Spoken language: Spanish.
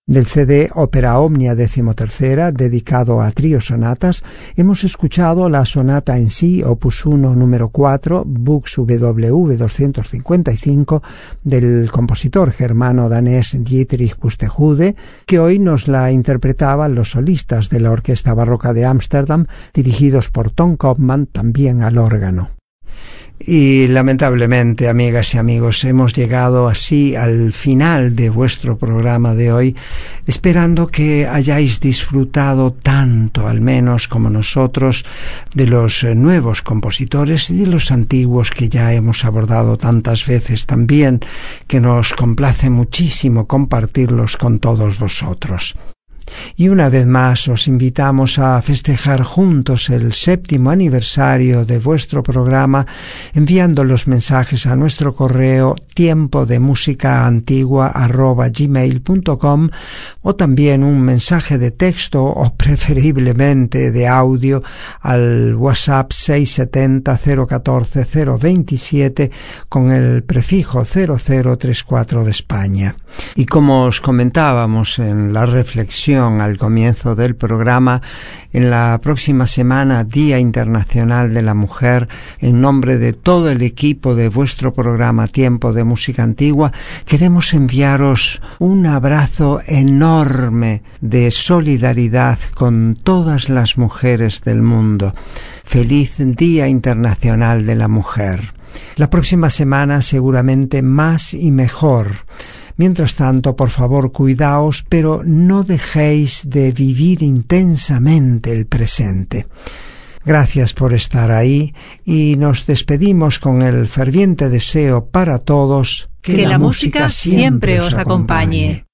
Del CD Ópera Omnia XIII, dedicado a trío sonatas, hemos escuchado la sonata en sí, opus 1 número 4, Bux WV 255, del compositor germano-danés Dietrich Buxtehude, que hoy nos la interpretaban los solistas de la Orquesta Barroca de Ámsterdam, dirigidos por Tom Kopman, también al órgano. Y lamentablemente, amigas y amigos, hemos llegado así al final de vuestro programa de hoy, esperando que hayáis disfrutado tanto, al menos como nosotros, de los nuevos compositores y de los antiguos que ya hemos abordado tantas veces también, que nos complace muchísimo compartirlos con todos vosotros. Y una vez más os invitamos a festejar juntos el 7º aniversario de vuestro programa enviando los mensajes a nuestro correo tiempodemusicaantigua@gmail.com o también un mensaje de texto o preferiblemente de audio al WhatsApp 670 014 027 con el prefijo 0034 de España. Y como os comentábamos en la reflexión al comienzo del programa, en la próxima semana, Día Internacional de la Mujer, en nombre de todo el equipo de vuestro programa Tiempo de Música Antigua, queremos enviaros un abrazo enorme de solidaridad con todas las mujeres del mundo. Feliz Día Internacional de la Mujer. La próxima semana seguramente más y mejor. Mientras tanto, por favor, cuidaos, pero no dejéis de vivir intensamente el presente. Gracias por estar ahí y nos despedimos con el ferviente deseo para todos que la música siempre os acompañe.